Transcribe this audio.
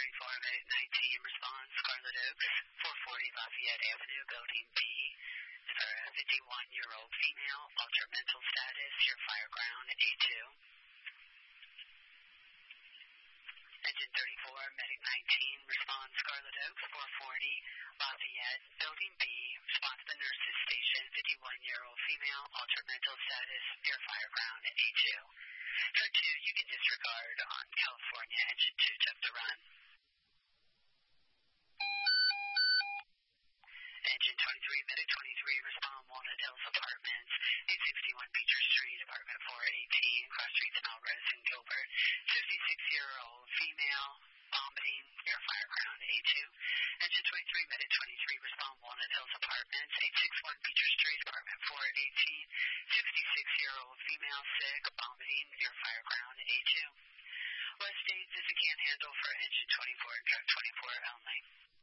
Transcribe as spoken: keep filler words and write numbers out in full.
thirty-four, Medic nineteen, response, Scarlet Oaks, four forty Lafayette Avenue, Building B. For a fifty-one-year-old female, altered mental status, your fire ground, A two. Engine thirty-four, Medic nineteen, response, Scarlet Oaks, four forty Lafayette, Building B. Response to the nurses station, fifty-one-year-old female, altered mental status, your fire ground, A two. For two, you can disregard on California. Engine two took the run. Engine twenty-three, Medic twenty-three, respond, Walnut Hills Apartments, eight sixty-one Beecher Street, Apartment four eighteen, cross streets Melrose and Gilbert, fifty-six-year-old female, vomiting, your fire ground, A two. Engine twenty-three, Medic twenty-three, respond, Walnut Hills Apartments, eight sixty-one Beecher Street, Apartment four eighteen, sixty-six-year-old female, sick, vomiting, your fire ground, A two. West States is a can handle for Engine twenty-four, Truck